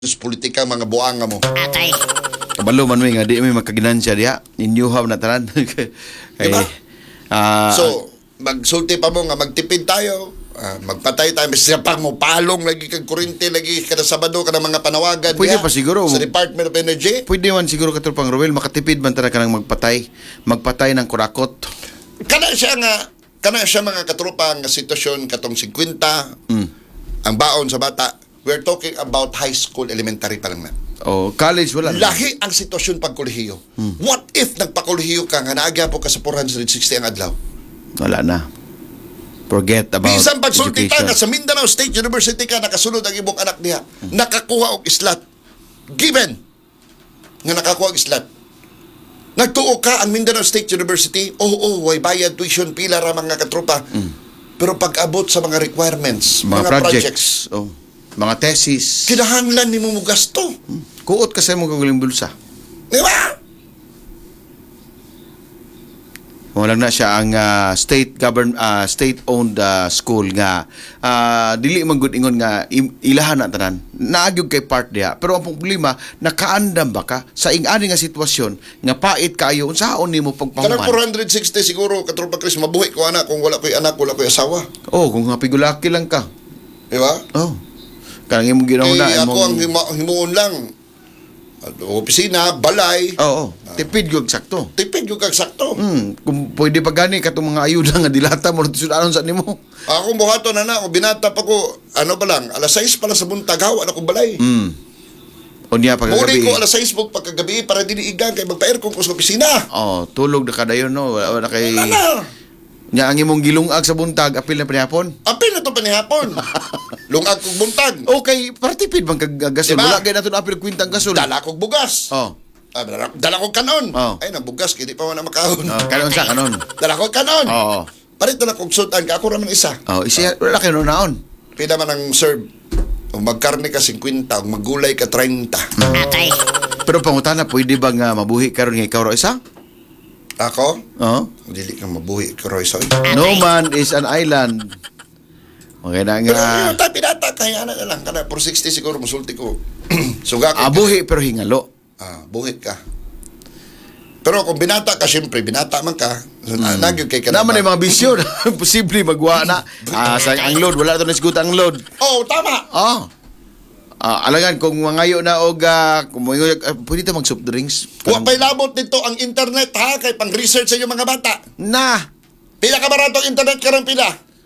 Sus politika mga buanga mo. Atay. Kabalo man nga di may makaginansya diha. Inyuhaw na tanan. Kay Diba? So, magsulti pa mo nga magtipid tayo. Magpatay tayo. Siya pang mo palong lagi kag kurente lagi kada Sabado kada mga panawagan. Pwede niya pa siguro. Sa Department of Energy. Pwede man siguro katulpang Roel makatipid man talaga ng magpatay ng kurakot. Kana siya mga katropa nga sitwasyon katong 50 ang baon sa bata. We're talking about high school, elementary pa lang na. Oh, college wala. Lahi ang sitwasyon pag kolehiyo. What if nagpakolehiyo ka nga naagya po ka sa 460 ang adlaw? Wala na. Forget about Bisan pagsulti ka education. nga sa Mindanao State University ka nakasunod ang imong anak niya, nakakuha og islat. Given nga nakakuha og islat. Nagtuo ka ang Mindanao State University, way bayad tuition pila ra mga katropa. Pero pag-abot sa mga requirements, mga projects, mga thesis. kinahanglan nimo mo gasto. Kuot kasi mo kung bulsa. Di ba? Wala na siya ang state-owned school nga dili man gud ingon nga ilahan na tanan. Naagyog kay part diha. Pero ang problema nakaandam ba ka sa ing-ani nga sitwasyon nga pait kayo unsaon nimo Kanang pagpahuman. 460 siguro katropa Chris mabuhi ko anak kung wala ko'y anak, wala ko'y asawa. Oh, kung hapigulaki lang ka. Di ba? Oh. Kanang imong ginahuna Kaya ako ang himuon lang. Opisina, balay. Oo. Tipid gyud sakto. Tipid yung kagsakto. Kung pwede pa gani katong mga ayuda nga dilata mo sudanon sa nimo. Ako buhaton na ako, binata pa ko, pa lang, alas 6 pa lang sa buntag, hawa na ko balay. Unya Muli pagkagabi. ko alas 6 pagkagabi para diniigang kay magpa-aircon ko sa opisina. Oh, tulog na kadayon no. Wala kay Ano? nya ang imong gilungag sa buntag apil na panihapon. Apil na to panihapon. Lungag kong buntag. Okay, partipid bang gasol. Diba? Wala kay naton apil kwintang gasol. Dala kong bugas. Oh. Dala kong kanon. Oh. Ay, nang bugas, hindi pa mo na makahon. Kanon sa kanon. Dala kong kanon. Oo. Parito na kong sudan ka, ako raman isa. Oh, isiya wala kay naon. Pila man ang serve. Kung magkarne ka 50, kung maggulay ka 30. Atay. Pero pangutana pwede ba nga mabuhi karon nga ikaw ra isa? Ako? Oh. Dili ka mabuhi ko, Royce. No man is an island. Okay na Pero nga. yung tayo pinata, kaya na lang. Kana, 460 siguro, musulti ko. Suga ko. Buhi pero hingalo. Buhit ka. Pero kung binata ka, siyempre, binata man ka. Nagyo kay ka Naman yung mga bisyo. Posible magwa na. Sa ang load. Wala ito nasiguta ang load. Oh, tama. Oh. Alangan, kung mangayo na og kung pwede ito mag-soft drinks. Huwag pa'y labot nito ang internet, ha? Kay pang-research sa inyong mga bata. Na! Pila ka barato ang internet karang pila?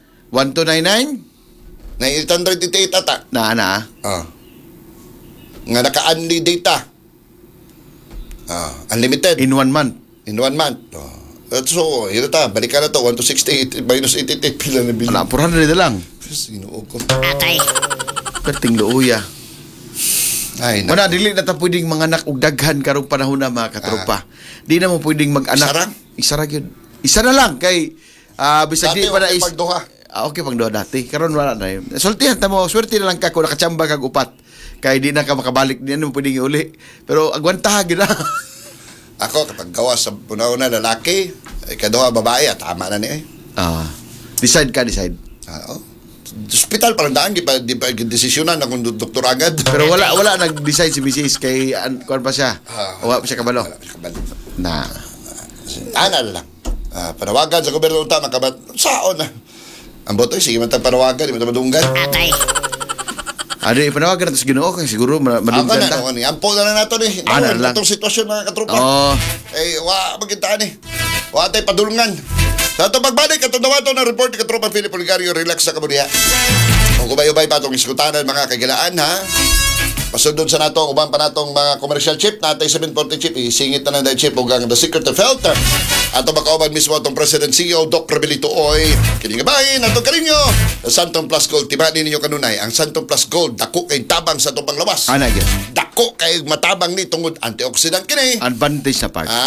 1299? Na 888 ata. Na. Nga naka-unli data. Unlimited. In 1 month. In 1 month. So, yun ta. Balikan na to. 1 to 68 minus 88. Pila na bilhin. Wala, 400 na lang. Sinuog ko. Atay. Perting luuya. Ay, Wala, dili na ta pwedeng mga anak og daghan karong panahon na mga katropa. Di na mo pwedeng mag-anak. Isa ra? Isa ra gyud. Isa na lang kay bisag Dati di pa na okay pagduha. okay pang duha dati. Karon wala na yun. Sultihan ta mo, swerte na lang ka kung nakachamba kag upat. Kay di na ka makabalik di na mo pwedeng iuli. Pero agwanta gyud na. Ako, kapag gawa sa una-una lalaki, ikaduha babae, tama na niya eh. Decide ka, decide. Hospital parang daan, di pa desisyonan na kung doktor agad. Pero wala nag-decide si Mrs. kay kuan pa siya. Wala pa siya kabalo. Wala pa siya kabalo. Na. Ana na lang. Panawagan sa gobyerno tama kabat. Saon na. Ang botoy, sige man tayong panawagan, di man tayo madunggan. Atay. Adi panawagan nato sa Ginoo kay siguro Ako madunggan na, ta. ampo na lang nato ni. Na lang. Itong sitwasyon mga katropa. Oh. Magintaan ni. Wa tay padulungan. Sa ito pagbalik, ito nawato na report ni Katropa Philip Oligario, relax sa kamuniya. Kung kubay-ubay pa itong iskutanan mga kagilaan, ha? Pasundod sa nato, uban pa natong mga commercial chip, natay 740 chip, isingit na na chip, ugang the secret of health. Ato makauban mismo itong President CEO, Doc Rebelito Oy. Kiningabahin, atong karinyo. Santong Plus Gold, tibani ninyo kanunay, ang Santong Plus Gold, dako kay tabang sa itong panglawas. Ana gyud. Dako kay matabang ni tungod antioxidant kini. Advantage na part.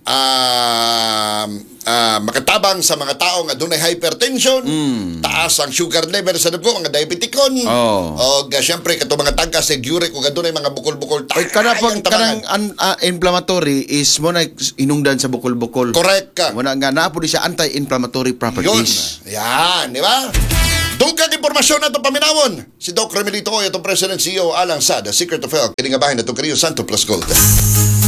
Makatabang sa mga tao nga dunay hypertension, taas ang sugar level sa dugo, mga diabetikon. O syempre kato mga tagka sa uric ug dunay mga bukol-bukol. Oy, kanang inflammatory is mo na inungdan sa bukol-bukol. Correct ka. Mo na nga na po siya anti-inflammatory Yun. properties. Yan, di ba? Dugkag impormasyon na itong paminawon. Si Doc Remelito Oy, itong President CEO alang sa The Secret of Health. Kini nga bahay na itong Rio Santo Plus Gold.